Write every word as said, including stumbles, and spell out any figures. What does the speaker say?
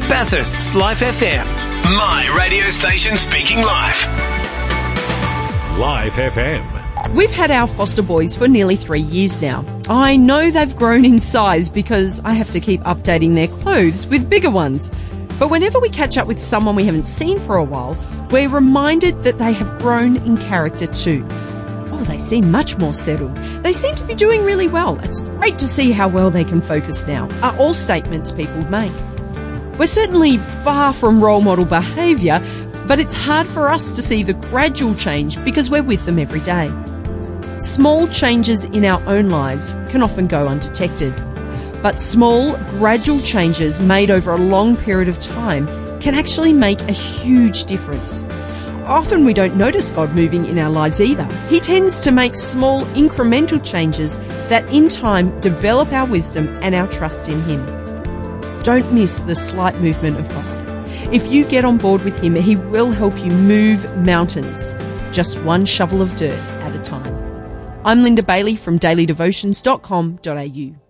Bathurst's Life F M. My radio station speaking live. Life F M. We've had our foster boys for nearly three years now. I know they've grown in size because I have to keep updating their clothes with bigger ones. But whenever we catch up with someone we haven't seen for a while, we're reminded that they have grown in character too. Oh, they seem much more settled. They seem to be doing really well. It's great to see how well they can focus now, are all statements people make. We're certainly far from role model behaviour, but it's hard for us to see the gradual change because we're with them every day. Small changes in our own lives can often go undetected, but small, gradual changes made over a long period of time can actually make a huge difference. Often we don't notice God moving in our lives either. He tends to make small, incremental changes that in time develop our wisdom and our trust in Him. Don't miss the slight movement of God. If you get on board with Him, He will help you move mountains, just one shovel of dirt at a time. I'm Linda Bailey from daily devotions dot com dot a u.